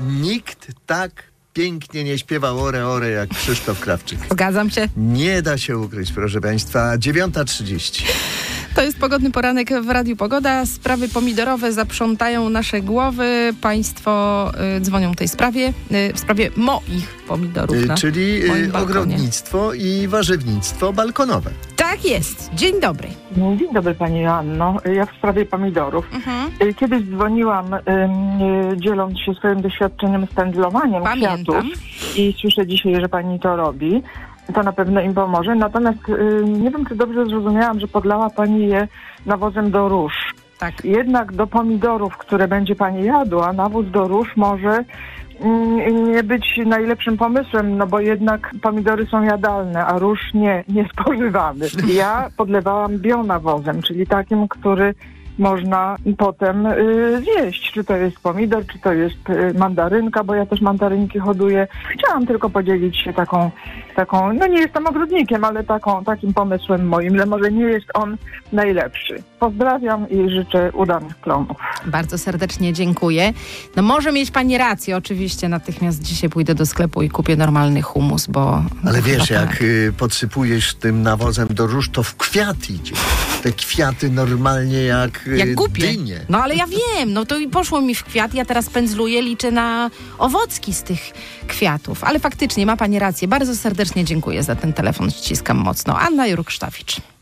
Nikt tak pięknie nie śpiewał ore jak Krzysztof Krawczyk. Zgadzam się. Nie da się ukryć, proszę państwa. 9:30. To jest pogodny poranek w Radiu Pogoda. Sprawy pomidorowe zaprzątają nasze głowy. Państwo dzwonią w tej sprawie, w sprawie moich pomidorów czyli moim balkonie. ogrodnictwo i warzywnictwo balkonowe. Tak jest. Dzień dobry. Dzień dobry Pani Joanno. Ja w sprawie pomidorów. Kiedyś dzwoniłam, dzieląc się swoim doświadczeniem z pędzlowaniem kwiatów i słyszę dzisiaj, że Pani to robi. To na pewno im pomoże. Natomiast nie wiem, czy dobrze zrozumiałam, że podlała Pani je nawozem do róż. Tak. Jednak do pomidorów, które będzie Pani jadła, nawóz do róż może nie być najlepszym pomysłem, no bo jednak pomidory są jadalne, a róż nie spożywamy. Ja podlewałam bionawozem, czyli takim, który można potem zjeść. Czy to jest pomidor, czy to jest mandarynka, bo ja też mandarynki hoduję. Chciałam tylko podzielić się taką, no nie jestem ogrodnikiem, ale takim pomysłem moim, że może nie jest on najlepszy. Pozdrawiam i życzę udanych plonów. Bardzo serdecznie dziękuję. No może mieć Pani rację, oczywiście natychmiast dzisiaj pójdę do sklepu i kupię normalny humus, bo... Ale wiesz, jak podsypujesz tym nawozem do róż, to w kwiat idzie. Te kwiaty normalnie jak dynie. No ale ja wiem, no to i poszło mi w kwiat, ja teraz pędzluję, liczę na owocki z tych kwiatów. Ale faktycznie ma Pani rację. Bardzo serdecznie dziękuję za ten telefon, ściskam mocno. Anna Jurk-Sztawicz.